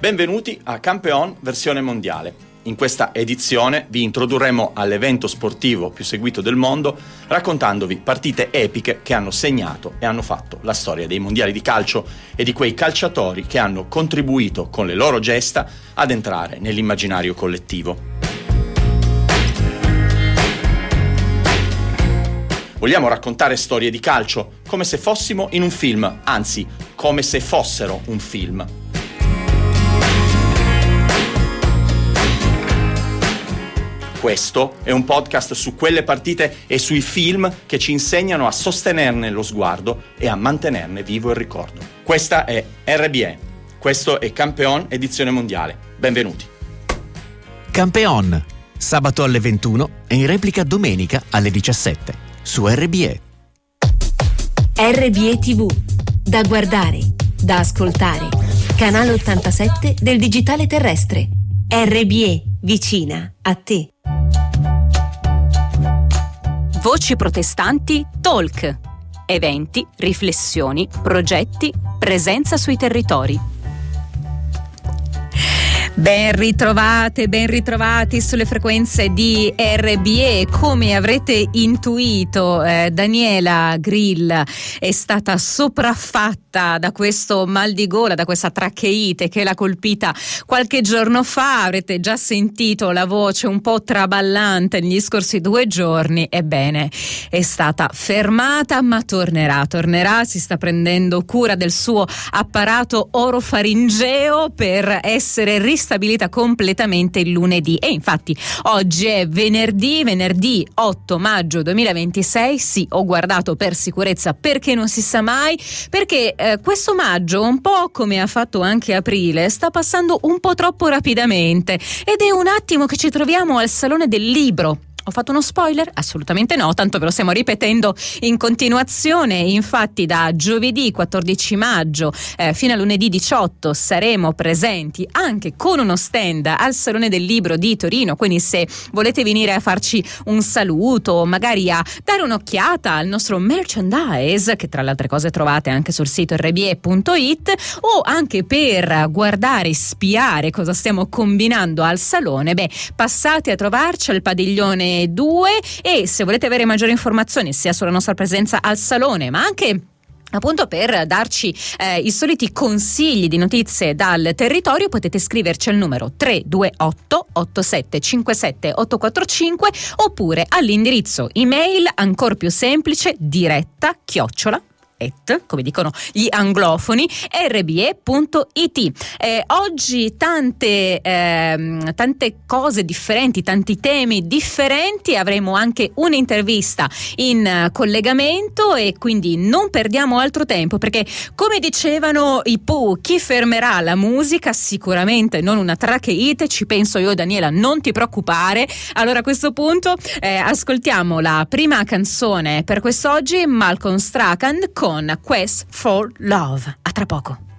Benvenuti a Campeon versione mondiale. In questa edizione vi introdurremo all'evento sportivo più seguito del mondo, raccontandovi partite epiche che hanno segnato e hanno fatto la storia dei mondiali di calcio e di quei calciatori che hanno contribuito con le loro gesta ad entrare nell'immaginario collettivo. Vogliamo raccontare storie di calcio come se fossimo in un film, anzi, come se fossero un film. Questo è un podcast su quelle partite e sui film che ci insegnano a sostenerne lo sguardo e a mantenerne vivo il ricordo. Questa è RBE, questo è Campeon edizione mondiale. Benvenuti. Campeon, sabato alle 21 e in replica domenica alle 17 su RBE. RBE TV, da guardare, da ascoltare. Canale 87 del digitale terrestre. RBE, vicina a te. Voci protestanti Talk. Eventi, riflessioni, progetti, presenza sui territori. Ben ritrovati sulle frequenze di RBE. Come avrete intuito, Daniela Grill è stata sopraffatta da questo mal di gola, da questa tracheite che l'ha colpita qualche giorno fa. Avrete già sentito la voce un po' traballante negli scorsi 2 giorni. Ebbene, è stata fermata, ma tornerà, si sta prendendo cura del suo apparato orofaringeo per essere ristabilita completamente il lunedì. E infatti oggi è venerdì 8 maggio 2026. Sì, ho guardato per sicurezza perché non si sa mai, perché questo maggio, un po' come ha fatto anche aprile, sta passando un po' troppo rapidamente ed è un attimo che ci troviamo al Salone del Libro. Ho fatto uno spoiler? Assolutamente no, tanto ve lo stiamo ripetendo in continuazione. Infatti da giovedì 14 maggio fino a lunedì 18 saremo presenti anche con uno stand al Salone del Libro di Torino, quindi se volete venire a farci un saluto, magari a dare un'occhiata al nostro merchandise, che tra le altre cose trovate anche sul sito rbe.it, o anche per guardare e spiare cosa stiamo combinando al salone, passate a trovarci al padiglione 2 e se volete avere maggiori informazioni sia sulla nostra presenza al salone, ma anche appunto per darci i soliti consigli di notizie dal territorio, potete scriverci al numero 328 8757 845 oppure all'indirizzo email ancora più semplice diretta come dicono gli anglofoni, rbe.it. Oggi tante cose differenti, tanti temi differenti, avremo anche un'intervista in collegamento e quindi non perdiamo altro tempo, perché come dicevano i Pooh, chi fermerà la musica? Sicuramente non una tracheite, ci penso io, Daniela, non ti preoccupare. Allora a questo punto ascoltiamo la prima canzone per quest'oggi, Malcolm Strachan con Quest for Love. A tra poco.